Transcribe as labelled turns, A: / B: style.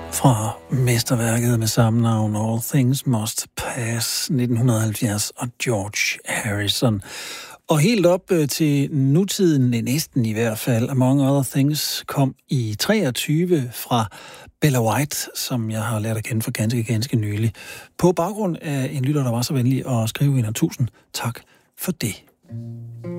A: Fra mesterværket med samme navn, All Things Must Pass, 1970, og George Harrison. Og helt op til nutiden, næsten i hvert fald, Among Other Things kom i 23 fra Bella White, som jeg har lært at kende for ganske nylig. På baggrund af en lytter, der var så venlig at skrive ind, og tusind tak for det.